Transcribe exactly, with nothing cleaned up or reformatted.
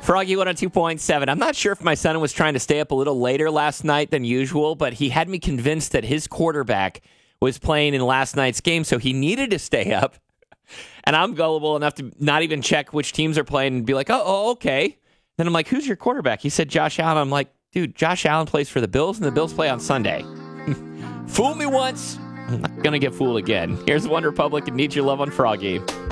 Froggy one oh two point seven. I'm not sure if my son was trying to stay up a little later last night than usual, but he had me convinced that his quarterback was playing in last night's game, so he needed to stay up. And I'm gullible enough to not even check which teams are playing and be like, oh, oh okay. Then I'm like, who's your quarterback? He said Josh Allen. I'm like, dude, Josh Allen plays for the Bills, and the Bills play on Sunday. Fool me once, I'm not going to get fooled again. Here's One Republic and Need Your Love on Froggy.